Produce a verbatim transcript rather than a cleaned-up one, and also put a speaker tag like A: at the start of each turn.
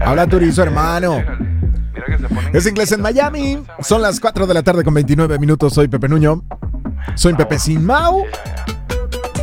A: Habla Turizo, hermano. Es Inglés en Miami. Son las cuatro de la tarde con veintinueve minutos. Soy Pepe Nuño. Soy Pepe Sin Mau.